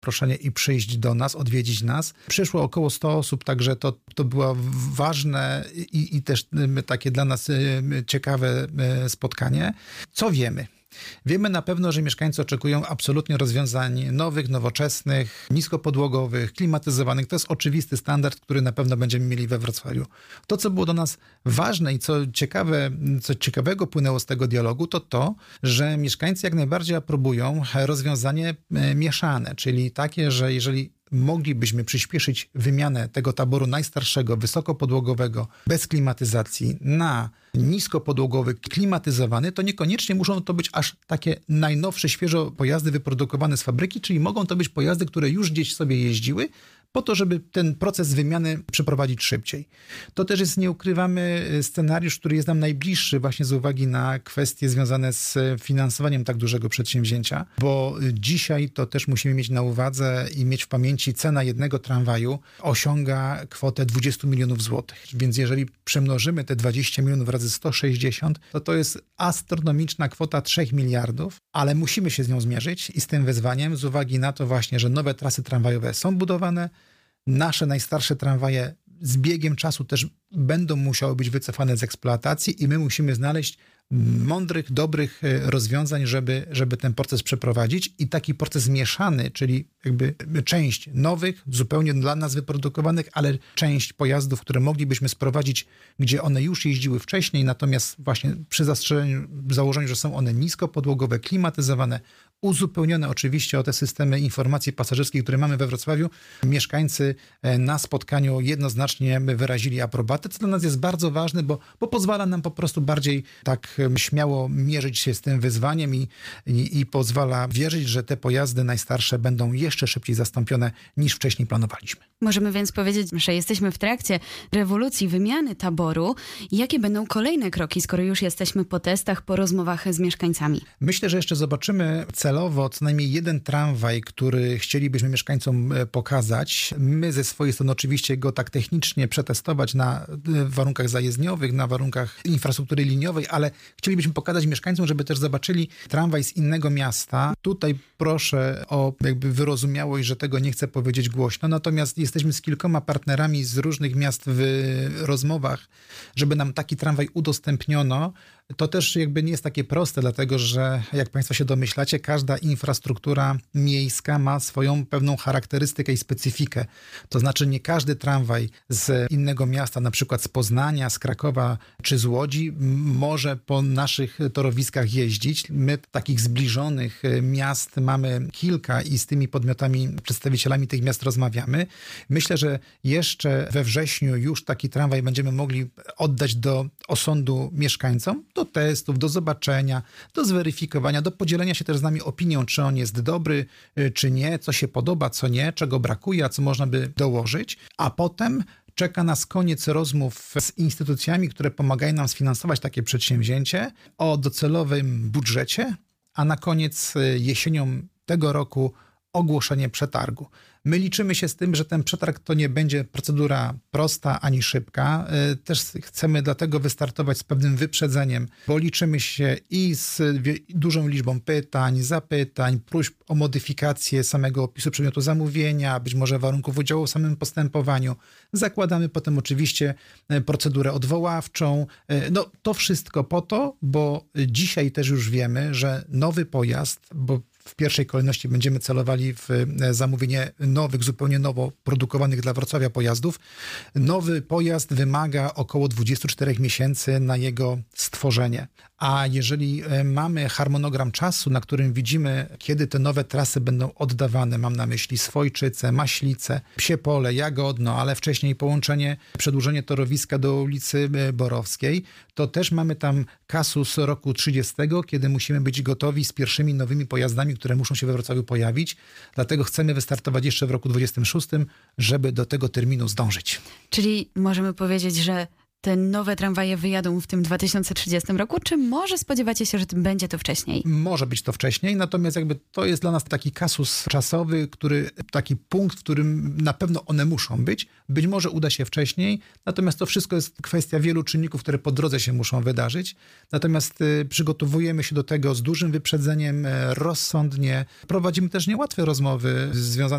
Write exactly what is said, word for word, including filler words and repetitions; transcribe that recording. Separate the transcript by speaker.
Speaker 1: zaproszenie i przyjść do nas, odwiedzić nas. Przyszło około sto osób, także to, to było ważne i, i też takie dla nas ciekawe spotkanie. Co wiemy? Wiemy na pewno, że mieszkańcy oczekują absolutnie rozwiązań nowych, nowoczesnych, niskopodłogowych, klimatyzowanych. To jest oczywisty standard, który na pewno będziemy mieli we Wrocławiu. To, co było dla nas ważne i co ciekawe, co ciekawego płynęło z tego dialogu, to to, że mieszkańcy jak najbardziej aprobują rozwiązanie mieszane, czyli takie, że jeżeli moglibyśmy przyspieszyć wymianę tego taboru najstarszego, wysokopodłogowego, bez klimatyzacji na niskopodłogowy, klimatyzowany, to niekoniecznie muszą to być aż takie najnowsze, świeżo pojazdy wyprodukowane z fabryki, czyli mogą to być pojazdy, które już gdzieś sobie jeździły, po to, żeby ten proces wymiany przeprowadzić szybciej. To też jest, nie ukrywamy, scenariusz, który jest nam najbliższy właśnie z uwagi na kwestie związane z finansowaniem tak dużego przedsięwzięcia, bo dzisiaj to też musimy mieć na uwadze i mieć w pamięci, cena jednego tramwaju osiąga kwotę dwadzieścia milionów złotych. Więc jeżeli przemnożymy te dwadzieścia milionów razy sto sześćdziesiąt, to to jest astronomiczna kwota trzech miliardów, ale musimy się z nią zmierzyć i z tym wyzwaniem z uwagi na to właśnie, że nowe trasy tramwajowe są budowane, nasze najstarsze tramwaje z biegiem czasu też będą musiały być wycofane z eksploatacji i my musimy znaleźć mądrych, dobrych rozwiązań, żeby, żeby ten proces przeprowadzić i taki proces mieszany, czyli jakby część nowych, zupełnie dla nas wyprodukowanych, ale część pojazdów, które moglibyśmy sprowadzić, gdzie one już jeździły wcześniej, natomiast właśnie przy zastrzeżeniu, założeniu, że są one niskopodłogowe, klimatyzowane, uzupełnione oczywiście o te systemy informacji pasażerskiej, które mamy we Wrocławiu. Mieszkańcy na spotkaniu jednoznacznie wyrazili aprobatę, co dla nas jest bardzo ważne, bo, bo pozwala nam po prostu bardziej tak śmiało mierzyć się z tym wyzwaniem i, i, i pozwala wierzyć, że te pojazdy najstarsze będą jeszcze szybciej zastąpione niż wcześniej planowaliśmy.
Speaker 2: Możemy więc powiedzieć, że jesteśmy w trakcie rewolucji wymiany taboru. Jakie będą kolejne kroki, skoro już jesteśmy po testach, po rozmowach z mieszkańcami?
Speaker 1: Myślę, że jeszcze zobaczymy celowo co najmniej jeden tramwaj, który chcielibyśmy mieszkańcom pokazać. My ze swojej strony oczywiście go tak technicznie przetestować na warunkach zajezdniowych, na warunkach infrastruktury liniowej, ale chcielibyśmy pokazać mieszkańcom, żeby też zobaczyli tramwaj z innego miasta. Tutaj proszę o jakby wyrozumiałość, że tego nie chcę powiedzieć głośno, natomiast jesteśmy z kilkoma partnerami z różnych miast w rozmowach, żeby nam taki tramwaj udostępniono. To też jakby nie jest takie proste, dlatego że jak Państwo się domyślacie, każda infrastruktura miejska ma swoją pewną charakterystykę i specyfikę. To znaczy nie każdy tramwaj z innego miasta, na przykład z Poznania, z Krakowa czy z Łodzi może po naszych torowiskach jeździć. My takich zbliżonych miast mamy kilka i z tymi podmiotami, przedstawicielami tych miast rozmawiamy. Myślę, że jeszcze we wrześniu już taki tramwaj będziemy mogli oddać do osądu mieszkańcom, do testów, do zobaczenia, do zweryfikowania, do podzielenia się też z nami opinią, czy on jest dobry, czy nie, co się podoba, co nie, czego brakuje, a co można by dołożyć, a potem czeka nas koniec rozmów z instytucjami, które pomagają nam sfinansować takie przedsięwzięcie o docelowym budżecie, a na koniec jesienią tego roku ogłoszenie przetargu. My liczymy się z tym, że ten przetarg to nie będzie procedura prosta ani szybka. Też chcemy dlatego wystartować z pewnym wyprzedzeniem, bo liczymy się i z dużą liczbą pytań, zapytań, próśb o modyfikację samego opisu przedmiotu zamówienia, być może warunków udziału w samym postępowaniu. Zakładamy potem oczywiście procedurę odwoławczą. No to wszystko po to, bo dzisiaj też już wiemy, że nowy pojazd, bo w pierwszej kolejności będziemy celowali w zamówienie nowych, zupełnie nowo produkowanych dla Wrocławia pojazdów. Nowy pojazd wymaga około dwudziestu czterech miesięcy na jego stworzenie. A jeżeli mamy harmonogram czasu, na którym widzimy, kiedy te nowe trasy będą oddawane, mam na myśli Swojczyce, Maślice, Psie Pole, Jagodno, ale wcześniej połączenie, przedłużenie torowiska do ulicy Borowskiej, to też mamy tam kasus roku trzydziestego, kiedy musimy być gotowi z pierwszymi nowymi pojazdami, które muszą się we Wrocławiu pojawić. Dlatego chcemy wystartować jeszcze w roku dwudziestym szóstym, żeby do tego terminu zdążyć.
Speaker 2: Czyli możemy powiedzieć, że te nowe tramwaje wyjadą w tym dwa tysiące trzydziestym roku, czy może spodziewacie się, że będzie to wcześniej?
Speaker 1: Może być to wcześniej, natomiast jakby to jest dla nas taki kasus czasowy, który, taki punkt, w którym na pewno one muszą być. Być może uda się wcześniej, natomiast to wszystko jest kwestia wielu czynników, które po drodze się muszą wydarzyć. Natomiast y, przygotowujemy się do tego z dużym wyprzedzeniem, y, rozsądnie. Prowadzimy też niełatwe rozmowy związane